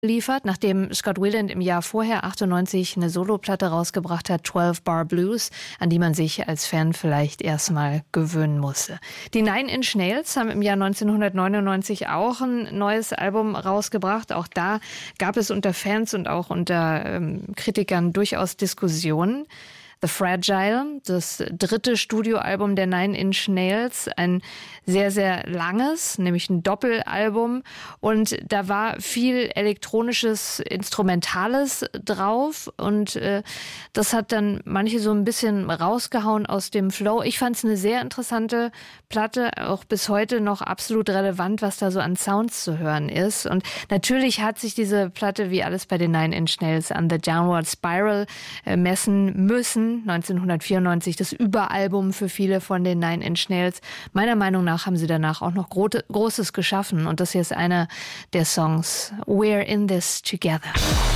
liefert, nachdem Scott Weiland im Jahr vorher, 98, eine Soloplatte rausgebracht hat, 12 Bar Blues, an die man sich als Fan vielleicht erstmal gewöhnen musste. Die Nine Inch Nails haben im Jahr 1999 auch ein neues Album rausgebracht. Auch da gab es unter Fans und auch unter Kritikern durchaus Diskussionen. The Fragile, das dritte Studioalbum der Nine Inch Nails, ein sehr, sehr langes, nämlich ein Doppelalbum. Und da war viel elektronisches, Instrumentales drauf. Und das hat dann manche so ein bisschen rausgehauen aus dem Flow. Ich fand es eine sehr interessante Platte, auch bis heute noch absolut relevant, was da so an Sounds zu hören ist. Und natürlich hat sich diese Platte, wie alles bei den Nine Inch Nails, an The Downward Spiral messen müssen. 1994 das Überalbum für viele von den Nine Inch Nails. Meiner Meinung nach haben sie danach auch noch Großes geschaffen. Und das hier ist einer der Songs, We're in This Together.